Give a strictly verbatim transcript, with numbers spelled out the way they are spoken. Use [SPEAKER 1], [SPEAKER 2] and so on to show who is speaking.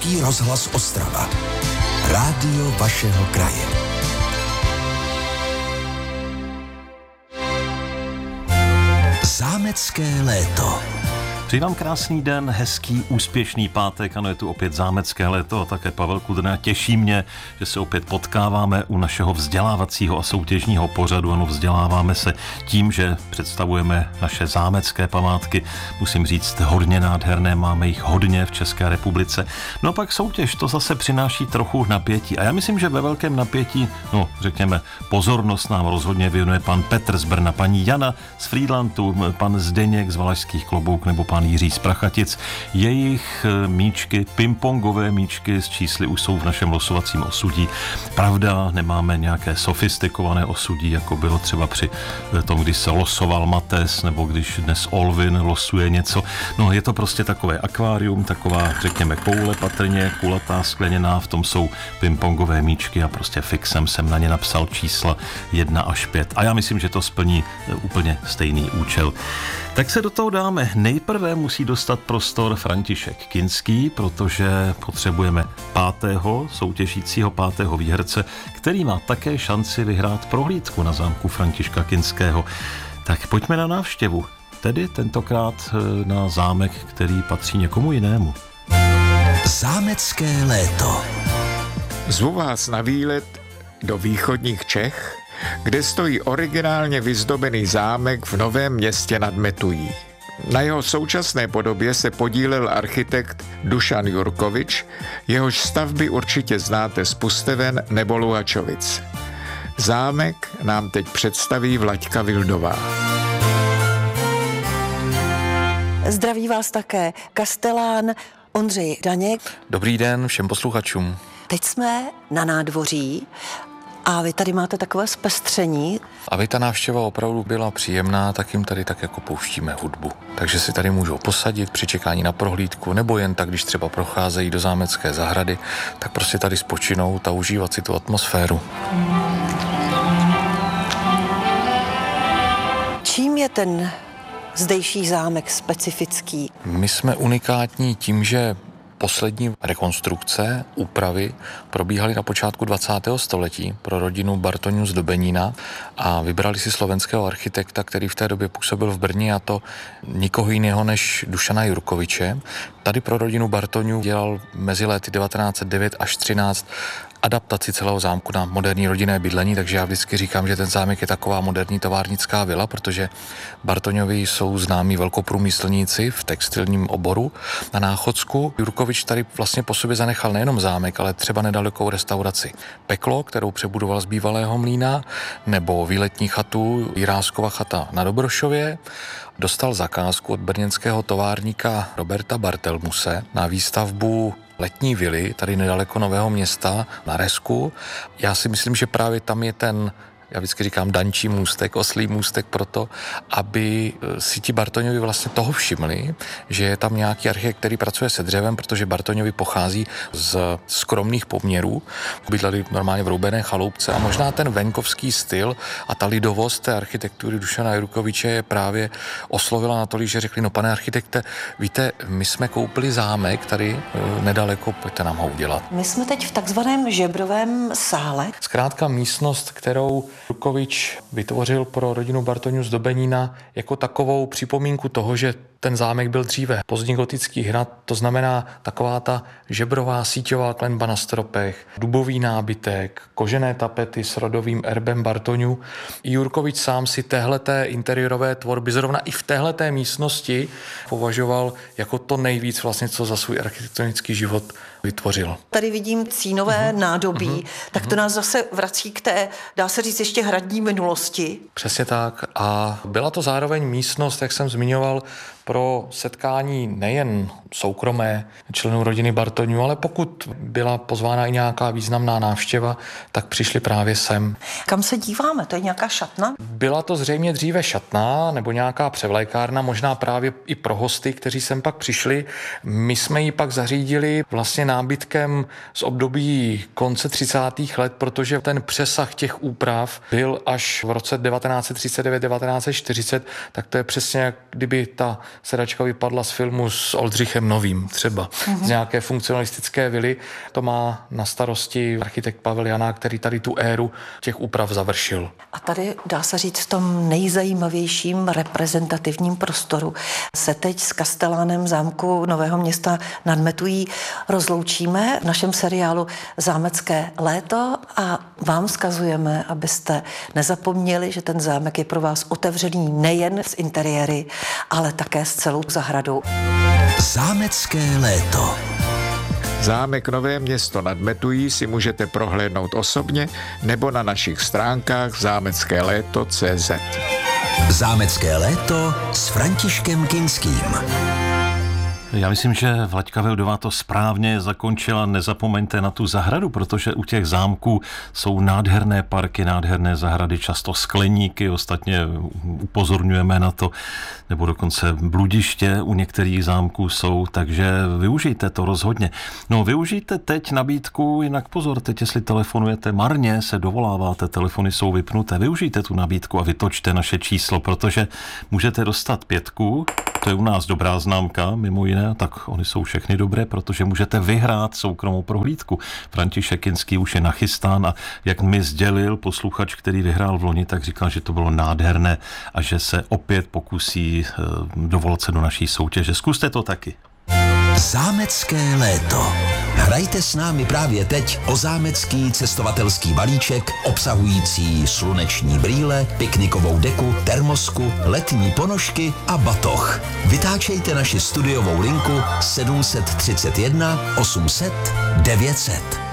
[SPEAKER 1] Český rozhlas Ostrava. Rádio vašeho kraje. Zámecké léto.
[SPEAKER 2] Přeji vám krásný den, hezký, úspěšný pátek, ano, je tu opět zámecké léto a také Pavel Kudrna. Těší mě, že se opět potkáváme u našeho vzdělávacího a soutěžního pořadu. Ano, vzděláváme se tím, že představujeme naše zámecké památky. Musím říct, hodně nádherné, máme jich hodně v České republice. No pak soutěž, to zase přináší trochu napětí. A já myslím, že ve velkém napětí, no řekněme, pozornost nám rozhodně věnuje pan Petr z Brna, paní Jana z Frýdlantu, pan Zdeněk z Valašských Klobouk nebo pan Jiří z Prachatic. Jejich míčky, pingpongové míčky s čísly už jsou v našem losovacím osudí. Pravda, nemáme nějaké sofistikované osudí, jako bylo třeba při tom, když se losoval Mates, nebo když dnes Olvin losuje něco. No, je to prostě takové akvárium, taková, řekněme, koule patrně, kulatá, skleněná, v tom jsou pingpongové míčky a prostě fixem jsem na ně napsal čísla jedna až pět. A já myslím, že to splní úplně stejný účel. Tak se do toho dáme. Nejprve musí dostat prostor František Kinský, protože potřebujeme pátého soutěžícího, pátého výherce, který má také šanci vyhrát prohlídku na zámku Františka Kinského. Tak pojďme na návštěvu, tedy tentokrát na zámek, který patří někomu jinému.
[SPEAKER 1] Zámecké léto.
[SPEAKER 3] Zvu vás na výlet do východních Čech, kde stojí originálně vyzdobený zámek v Novém Městě nad Metují. Na jeho současné podobě se podílel architekt Dušan Jurkovič, jehož stavby určitě znáte z Pusteven nebo Luhačovic. Zámek nám teď představí Vlaďka Vildová.
[SPEAKER 4] Zdraví vás také kastelán Ondřej Daněk.
[SPEAKER 5] Dobrý den všem posluchačům.
[SPEAKER 4] Teď jsme na nádvoří a vy tady máte takové zpestření.
[SPEAKER 5] Aby ta návštěva opravdu byla příjemná, tak jim tady tak jako pouštíme hudbu. Takže si tady můžou posadit při čekání na prohlídku, nebo jen tak, když třeba procházejí do zámecké zahrady, tak prostě tady spočinout a užívat si tu atmosféru.
[SPEAKER 4] Čím je ten zdejší zámek specifický?
[SPEAKER 5] My jsme unikátní tím, že poslední rekonstrukce, úpravy probíhaly na počátku dvacátého století pro rodinu Bartoňů z Dobenína a vybrali si slovenského architekta, který v té době působil v Brně, a to nikoho jiného než Dušana Jurkoviče. Tady pro rodinu Bartoňů dělal mezi lety devatenáct set devět až třináct adaptaci celého zámku na moderní rodinné bydlení, takže já vždycky říkám, že ten zámek je taková moderní továrnická vila, protože Bartoňovi jsou známí velkoprůmyslníci v textilním oboru na Náchodsku. Jurkovič tady vlastně po sobě zanechal nejenom zámek, ale třeba nedalekou restauraci Peklo, kterou přebudoval z bývalého mlýna, nebo výletní chatu Jiráskova chata na Dobrošově. Dostal zakázku od brněnského továrníka Roberta Bartelmuse na výstavbu letní vily, tady nedaleko Nového Města na Resku. Já si myslím, že právě tam je ten, já vždycky říkám, dančí můstek, oslý můstek proto, aby si ti Bartoňovi vlastně toho všimli, že je tam nějaký architekt, který pracuje se dřevem, protože Bartoňovi pochází z skromných poměrů, bydleli normálně v roubené chaloupce a možná ten venkovský styl a ta lidovost té architektury Dušana Jurkoviče je právě oslovila natolik, že řekli, no pane architekte, víte, my jsme koupili zámek tady nedaleko, pojďte nám ho udělat.
[SPEAKER 4] My jsme teď v takzvaném žebrovém sále.
[SPEAKER 5] Zkrátka místnost, kterou Jurkovič vytvořil pro rodinu Bartoňů z Dobenína jako takovou připomínku toho, že ten zámek byl dříve pozdní gotický hrad, to znamená taková ta žebrová síťová klenba na stropech, dubový nábytek, kožené tapety s rodovým erbem Bartoňů. I Jurkovič sám si téhleté interiérové tvorby zrovna i v téhleté místnosti považoval jako to nejvíc vlastně, co za svůj architektonický život vytvořil.
[SPEAKER 4] Tady vidím cínové uh-huh. nádobí, uh-huh. tak to nás zase vrací k té, dá se říct, ještě hradní minulosti.
[SPEAKER 5] Přesně tak. A byla to zároveň místnost, jak jsem zmiňoval, pro setkání nejen soukromé členů rodiny Bartoňů, ale pokud byla pozvána i nějaká významná návštěva, tak přišli právě sem.
[SPEAKER 4] Kam se díváme? To je nějaká šatna?
[SPEAKER 5] Byla to zřejmě dříve šatna nebo nějaká převlékárna, možná právě i pro hosty, kteří sem pak přišli. My jsme ji pak zařídili vlastně nábytkem z období konce třicátých let, protože ten přesah těch úprav byl až v roce devatenáct set třicet devět devatenáct set čtyřicet, tak to je přesně jak kdyby ta sedačka vypadla z filmu s Oldřichem Novým třeba, mm-hmm. z nějaké funkcionalistické vily. To má na starosti architekt Pavel Janák, který tady tu éru těch úprav završil.
[SPEAKER 4] A tady dá se říct v tom nejzajímavějším reprezentativním prostoru se teď s kastelánem zámku Nového Města nad Metují rozloučíme v našem seriálu Zámecké léto a vám vzkazujeme, abyste nezapomněli, že ten zámek je pro vás otevřený nejen z interiéry, ale také s celou zahradou.
[SPEAKER 1] Zámecké léto.
[SPEAKER 3] Zámek Nové Město nad Metují si můžete prohlédnout osobně nebo na našich stránkách zámecké léto tečka cé zet.
[SPEAKER 1] Zámecké léto s Františkem Kinským.
[SPEAKER 2] Já myslím, že Vlaďka Vildová to správně zakončila. Nezapomeňte na tu zahradu, protože u těch zámků jsou nádherné parky, nádherné zahrady, často skleníky, ostatně upozorňujeme na to, nebo dokonce bludiště u některých zámků jsou, takže využijte to rozhodně. No, využijte teď nabídku, jinak pozor, teď jestli telefonujete marně, se dovoláváte, telefony jsou vypnuté, využijte tu nabídku a vytočte naše číslo, protože můžete dostat pětku, to je u nás dobrá známka, mimo jiné, tak oni jsou všechny dobré, protože můžete vyhrát soukromou prohlídku. František Kinský už je nachystán a jak mi sdělil posluchač, který vyhrál v loni, tak říkal, že to bylo nádherné a že se opět pokusí dovolat se do naší soutěže. Zkuste to taky.
[SPEAKER 1] Zámecké léto. Hrajte s námi právě teď o zámecký cestovatelský balíček obsahující sluneční brýle, piknikovou deku, termosku, letní ponožky a batoh. Vytáčejte naši studiovou linku sedm set třicet jedna osm set devět set.